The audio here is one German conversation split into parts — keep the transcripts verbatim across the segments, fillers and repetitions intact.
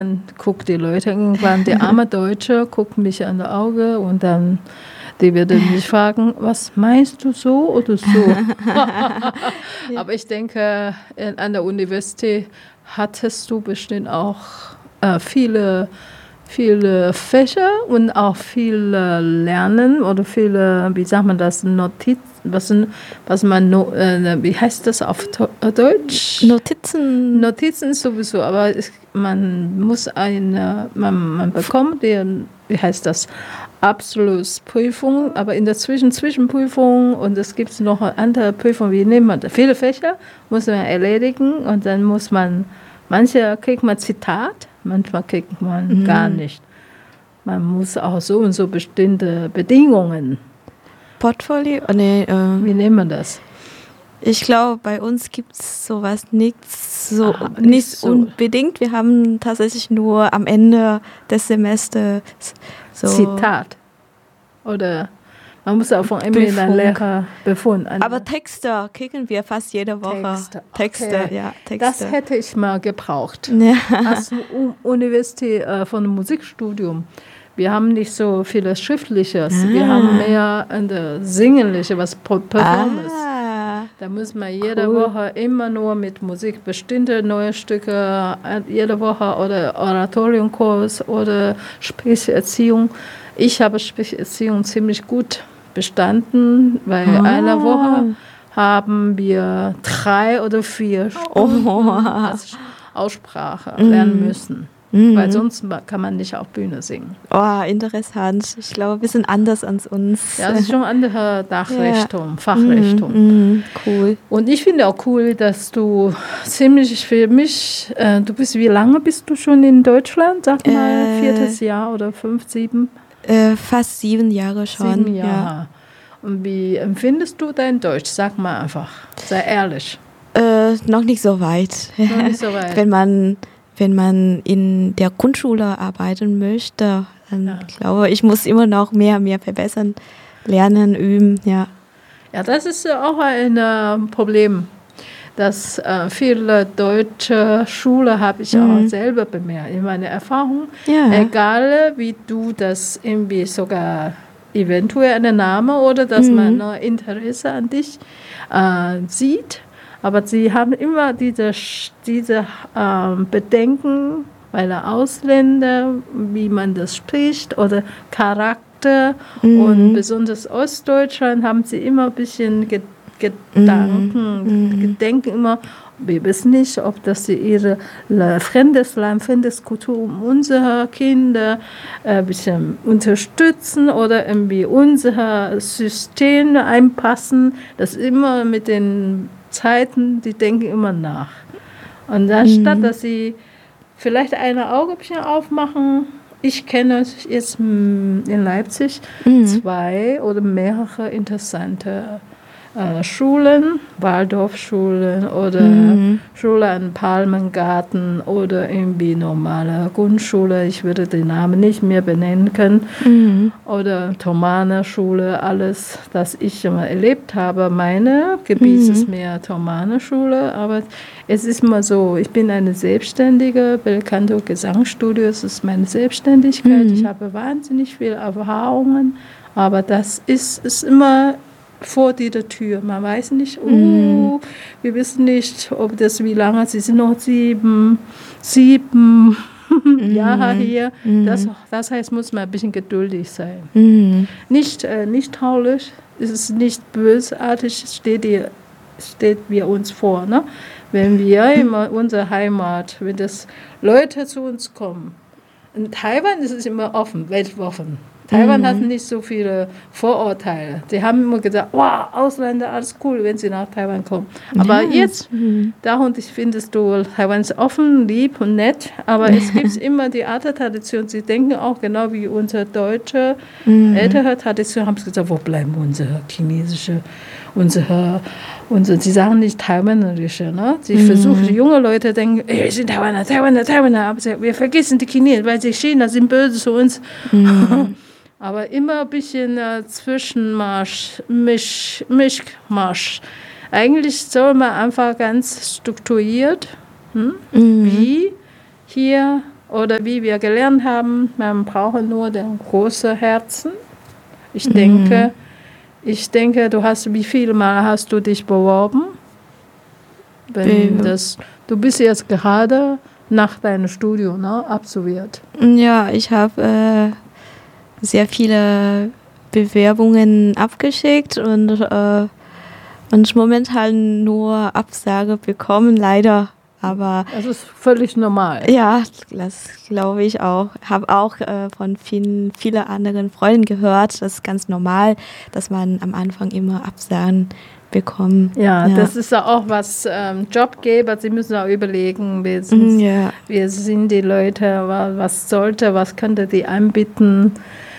Dann guckt die Leute irgendwann, die arme Deutsche guckt mich an das Auge und dann die würde mich fragen, was meinst du so oder so? Aber ich denke, in, an der Universität hattest du bestimmt auch äh, viele, viele Fächer und auch viel äh, Lernen oder viele, wie sagt man das, Notizen, was, was man, no, äh, wie heißt das auf Deutsch? Notizen. Notizen sowieso, aber es, man muss eine, man, man bekommt den, wie heißt das, Abschlussprüfung, aber in der Zwischen Zwischenprüfung und es gibt noch eine andere Prüfung, wie nennt man das? Viele Fächer muss man erledigen und dann muss man, manche kriegt man Zitat, manchmal kriegt man mhm. gar nicht. Man muss auch so und so bestimmte Bedingungen. Portfolio? Oh, nee, äh, wie nennt man das? Ich glaube, bei uns gibt es sowas nichts so, ah, nicht, nicht so unbedingt. Wir haben tatsächlich nur am Ende des Semesters so Zitat. Oder man muss auch von einem Lehrer Befund. Aber Texte kriegen wir fast jede Woche. Texte, Texte, okay. ja. Texte. Das hätte ich mal gebraucht. Ja. Als Universität äh, von einem Musikstudium. Wir haben nicht so viele Schriftliches. Ah. Wir haben mehr eine Singenliche, was Performance. Ah. Da muss man jede cool. Woche immer nur mit Musik bestimmte neue Stücke, jede Woche oder Oratoriumkurs oder Sprecherziehung. Ich habe Sprecherziehung ziemlich gut bestanden, weil ah. eine Woche haben wir drei oder vier Stunden oh. als Aussprache mm. lernen müssen. Mhm. Weil sonst kann man nicht auf Bühne singen. Oh, interessant. Ich glaube, wir sind anders als uns. Ja, das ist schon eine andere Dachrichtung, ja. Fachrichtung. Mhm, cool. Und ich finde auch cool, dass du ziemlich für mich, äh, du bist, wie lange bist du schon in Deutschland? Sag mal, äh, viertes Jahr oder fünf, sieben? Äh, fast sieben Jahre schon. Sieben Jahre. Ja. Und wie empfindest du dein Deutsch? Sag mal einfach, sei ehrlich. Äh, noch nicht so weit. Noch nicht so weit. Wenn man Wenn man in der Grundschule arbeiten möchte, dann ja. glaube ich, muss immer noch mehr, mehr verbessern, lernen, üben, ja. Ja, das ist auch ein äh, Problem, dass äh, viele deutsche Schulen, habe ich mhm. auch selber bemerkt, in meiner Erfahrung, ja. egal wie du das irgendwie sogar eventuell einen Namen oder dass mhm. man noch Interesse an dich äh, sieht, aber sie haben immer diese, diese ähm, Bedenken, weil der Ausländer, wie man das spricht, oder Charakter. Mhm. Und besonders Ostdeutschland haben sie immer ein bisschen Ge- Gedanken, mhm. Gedenken immer, wir wissen nicht, ob das ihre fremdes Land, fremdes Kultur, um unsere Kinder ein bisschen unterstützen oder irgendwie unser System einpassen. Das immer mit den Zeiten, die denken immer nach. Und anstatt, mhm. dass sie vielleicht eine Auge aufmachen, ich kenne jetzt in Leipzig mhm. zwei oder mehrere interessante äh, Schulen, Waldorfschulen oder mhm. Schule an Palmengarten oder irgendwie normale Grundschule, ich würde den Namen nicht mehr benennen können, mhm. oder Thomaner-Schule, alles, das ich immer erlebt habe. Meine Gebiet mhm. ist mehr Thomaner-Schule, aber es ist immer so, ich bin eine Selbstständige, Belcanto Gesangsstudio, es ist meine Selbstständigkeit, mhm. ich habe wahnsinnig viele Erfahrungen, aber das ist, ist immer vor dieser Tür. Man weiß nicht, oh, mm. wir wissen nicht, ob das, wie lange, sie sind noch sieben, sieben mm. Jahre hier. Mm. Das, das heißt, muss man ein bisschen geduldig sein. Mm. Nicht, äh, nicht traurig, es ist nicht bösartig, steht, die, steht wir uns vor. Ne? Wenn wir in unserer Heimat, wenn das Leute zu uns kommen, in Taiwan ist es immer offen, weltoffen. Taiwan mhm. hat nicht so viele Vorurteile. Die haben immer gesagt, wow, Ausländer, alles cool, wenn sie nach Taiwan kommen. Aber ja. jetzt, mhm. da und ich findest du, Taiwan ist offen, lieb und nett, aber es gibt immer die alte Tradition. Sie denken auch genau wie unsere deutsche mhm. ältere Tradition, haben sie gesagt, wo bleiben unsere chinesische, unsere, unsere, sie sagen nicht taiwanische, ne? Sie mhm. versuchen, die junge Leute denken, ey, wir sind Taiwaner, Taiwaner, Taiwaner, aber sie, wir vergessen die Chinesen, weil die China sind böse zu uns. Mhm. Aber immer ein bisschen äh, Zwischenmarsch, Misch, Mischmarsch. Eigentlich soll man einfach ganz strukturiert, hm, mhm. wie hier oder wie wir gelernt haben, man braucht nur den großen Herzen. Ich Mhm. denke, ich denke, du hast, wie viele Mal hast du dich beworben? Wenn Be- das, du bist jetzt gerade nach deinem Studium, ne, absolviert. Ja, ich habe äh, sehr viele Bewerbungen abgeschickt und, äh, und momentan nur Absage bekommen, leider. Aber Das ist völlig normal. ja, das glaube ich auch. Habe auch äh, von vielen, vielen anderen Freunden gehört, das ist ganz normal, dass man am Anfang immer Absagen bekommt. Ja, das ist ja auch was ähm, Jobgeber, sie müssen auch überlegen, wir sind, Mm, ja. wir sind die Leute, wa- was sollte, was könnte die anbieten.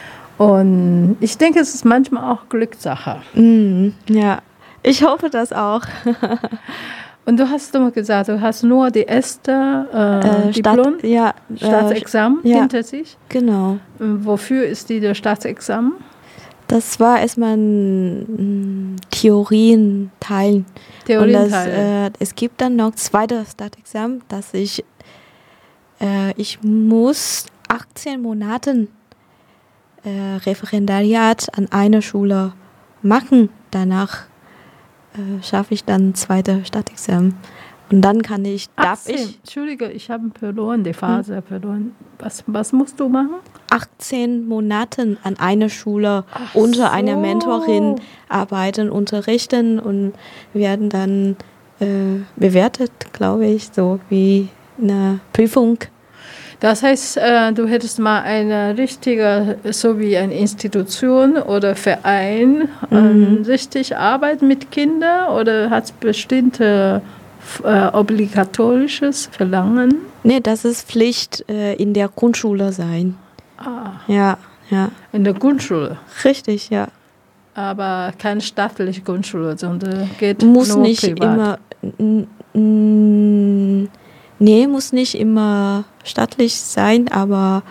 Und ich denke, es ist manchmal auch Glückssache. Mm, ja, ich hoffe das auch. Und du hast immer gesagt, du hast nur die erste äh, Äh, Diplom, Staat, ja, Staatsexamen äh, ja. hinter sich. Genau. Und wofür ist die der Staatsexamen? Das war erstmal ein Theorienteil. Und das, Theorienteil. äh, es gibt dann noch zweites Staatsexamen, dass ich, äh, ich muss achtzehn Monate äh, Referendariat an einer Schule machen. Danach äh, schaffe ich dann zweite Staatsexamen. Und dann kann ich, darf achtzehn. ich Entschuldige, ich habe verloren, die Phase hm. verloren. Was, was musst du machen? achtzehn Monate an einer Schule Ach unter so. einer Mentorin arbeiten, unterrichten und werden dann äh, bewertet, glaube ich, so wie eine Prüfung. Das heißt, äh, du hättest mal eine richtige, so wie eine Institution oder Verein, Mhm. ähm, richtig arbeiten mit Kindern oder hat es bestimmte äh, obligatorisches Verlangen? Nee, das ist Pflicht äh, in der Grundschule sein. Ah, Ja, ja. in der Grundschule. Richtig, ja. Aber keine staatliche Grundschule, sondern geht Muss nur nicht privat. immer. n- n- Nee, muss nicht immer staatlich sein, aber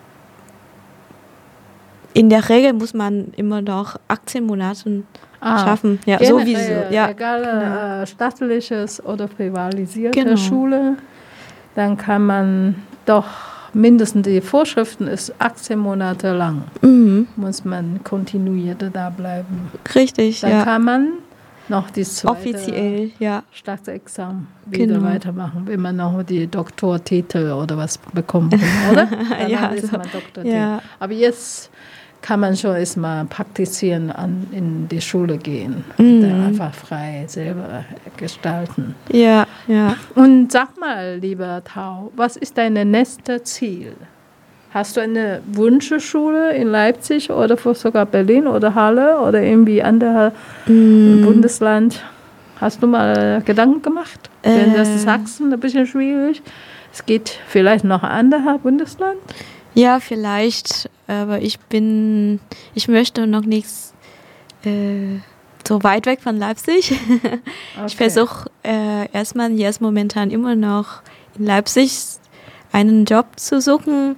in der Regel muss man immer noch achtzehn Monate Ah, schaffen. Ja, generell, sowieso. Ja, egal genau. äh, staatliches oder privatisierte Genau. Schule, dann kann man doch mindestens die Vorschriften ist achtzehn Monate lang, Mhm. muss man kontinuiert da bleiben. Richtig, Dann ja. kann man noch die zweite Offiziell, ja. Staatsexamen wieder Genau. weitermachen, wenn man noch die Doktortitel oder was bekommt, oder? Dann Ja, ist also, man Doktortitel. ja. Aber jetzt kann man schon erstmal praktizieren, an, in die Schule gehen. Mhm. Dann einfach frei selber gestalten. Ja, ja. Und sag mal, lieber Tao, was ist dein nächstes Ziel? Hast du eine Wunschschule in Leipzig oder sogar Berlin oder Halle oder irgendwie andere Mm, Bundesland? Hast du mal Gedanken gemacht? Denn das ist Äh. Sachsen ein bisschen schwierig. Es geht vielleicht noch ein anderes Bundesland. ja, vielleicht, aber ich bin, ich möchte noch nichts äh, so weit weg von Leipzig. Ich Okay. versuche äh, erstmal jetzt momentan immer noch in Leipzig einen Job zu suchen.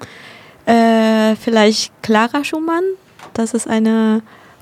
Äh, vielleicht Clara Schumann, das ist eine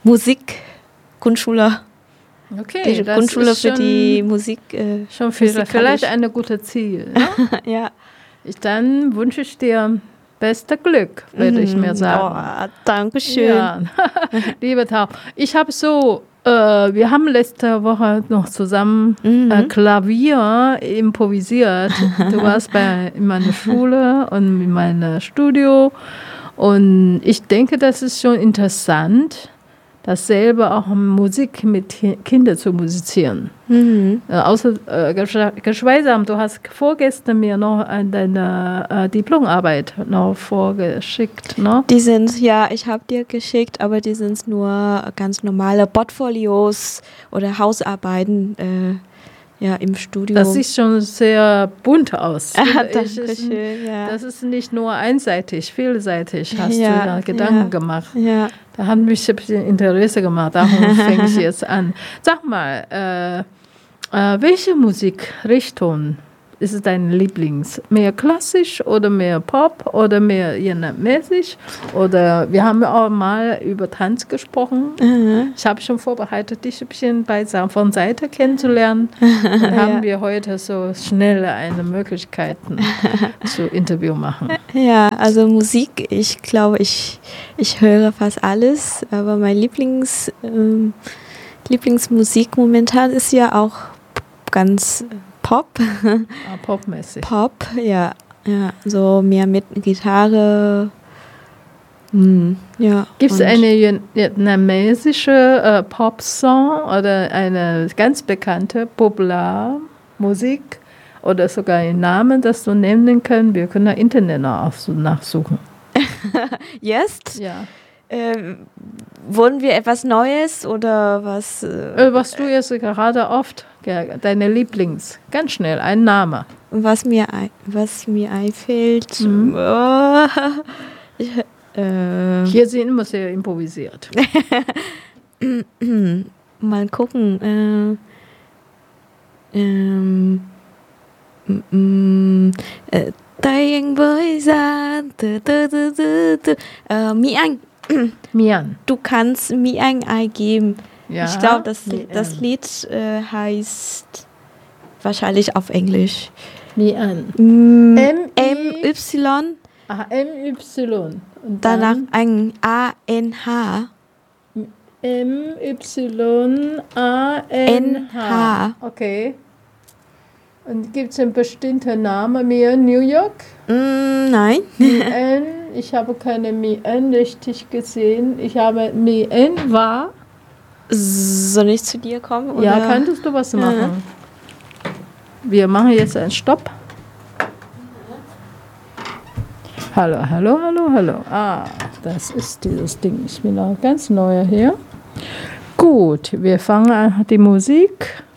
Musikgrundschule. Okay, Die das Grundschule ist für schon, die Musik. Äh, schon viel, musikalisch. vielleicht ein gutes Ziel. Ne? ja. Ich, dann wünsche ich dir beste Glück, würde ich mir sagen. Oh, Dankeschön. Ja. Liebe Tau, ich habe so, äh, wir haben letzte Woche noch zusammen Mhm. äh, Klavier improvisiert. Du warst bei, in meiner Schule und in meinem Studio. Und ich denke, das ist schon interessant, das selber auch Musik mit Ki- Kindern zu musizieren. Mhm. Äh, außer äh, gesch- geschweigsam, du hast vorgestern mir noch ein, deine äh, Diplomarbeit noch vorgeschickt, ne? Die sind, ja, ich habe dir geschickt, aber die sind nur ganz normale Portfolios oder Hausarbeiten äh, ja, im Studio. Das sieht schon sehr bunt aus. Ah, finde danke ich. Es ist- schön, ja. Das ist nicht nur einseitig, vielseitig hast Ja, du da Gedanken ja. gemacht. Ja. Da hat mich ein bisschen Interesse gemacht, darum fange ich jetzt an. Sag mal, äh, äh, welche Musikrichtung ist es dein Lieblings? Mehr klassisch oder mehr Pop oder mehr vietnamesisch? Oder wir haben auch mal über Tanz gesprochen. Mhm. Ich habe schon vorbereitet, dich ein bisschen bei, von Seite kennenzulernen. Dann haben ja. wir heute so schnell eine Möglichkeit zu Interview machen. Ja, also Musik, ich glaube, ich, ich höre fast alles, aber mein Lieblings, ähm, Lieblingsmusik momentan ist ja auch ganz Pop. Ah, popmäßig. Pop, ja. Ja, so mehr mit Gitarre. Hm, ja. Gibt es eine vietnamesische äh, Pop-Song oder eine ganz bekannte Popularmusik oder sogar einen Namen, das du nennen können? Wir können im Internet nachsuchen. Jetzt? Ja. Ähm, wollen wir etwas Neues oder was? Äh, was du jetzt gerade oft, deine Lieblings, ganz schnell, ein Name. Was mir, was mir einfällt. Mhm. Oh, ich, äh, Hier sind immer sehr improvisiert. Mal gucken. Äh, ähm, äh, Tay với gian từ từ từ từ từ Mi Anh. Mian. Du kannst Mi Anh eingeben. Ja, ich glaube, das, das Lied äh, heißt wahrscheinlich auf Englisch. Mian. M Y. Ah, M Y. Und danach ein A N H. M Y A N H. Okay. Und gibt es einen bestimmten Namen? Mien New York? Mm, nein. Mien, ich habe keine Mien richtig gesehen. Ich habe Mien war. Soll ich zu dir kommen? Oder? Ja, könntest du was machen? Ja. Wir machen jetzt einen Stopp. Hallo, hallo, hallo, hallo. Ah, das ist dieses Ding. Ich bin auch ganz neu hier. Gut, wir fangen an die Musik.